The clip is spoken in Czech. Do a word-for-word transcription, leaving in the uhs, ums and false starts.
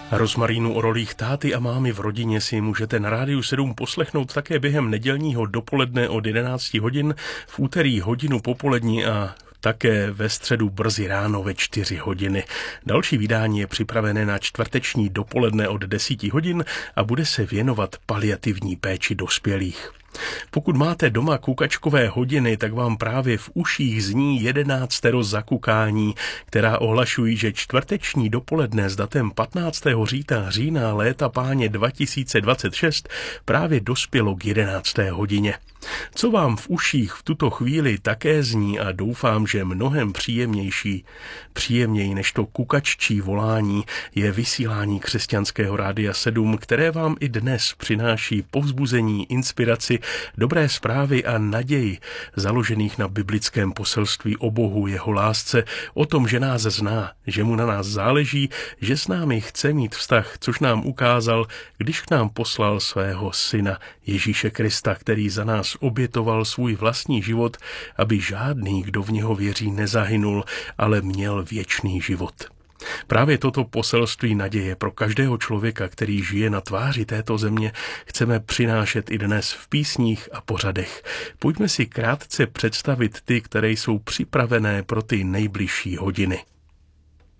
Rozmarínu o rolích táty a mámy v rodině si můžete na Rádiu sedm poslechnout také během nedělního dopoledne od jedenácti hodin, v úterý hodinu popolední a také ve středu brzy ráno ve čtyři hodiny. Další vydání je připravené na čtvrteční dopoledne od deseti hodin a bude se věnovat paliativní péči dospělých. Pokud máte doma kukačkové hodiny, tak vám právě v uších zní jedenáctero zakukání, která ohlašují, že čtvrteční dopoledne s datem patnáctého října léta páně dva tisíce dvacet šest právě dospělo k jedenácté hodině. Co vám v uších v tuto chvíli také zní a doufám, že mnohem příjemnější, příjemněji než to kukaččí volání, je vysílání křesťanského Rádia sedm, které vám i dnes přináší povzbuzení, inspiraci, dobré zprávy a naději, založených na biblickém poselství o Bohu, jeho lásce, o tom, že nás zná, že mu na nás záleží, že s námi chce mít vztah, což nám ukázal, když k nám poslal svého syna Ježíše Krista, který za nás obětoval svůj vlastní život, aby žádný, kdo v něho věří, nezahynul, ale měl věčný život. Právě toto poselství naděje pro každého člověka, který žije na tváři této země, chceme přinášet i dnes v písních a pořadech. Pojďme si krátce představit ty, které jsou připravené pro ty nejbližší hodiny.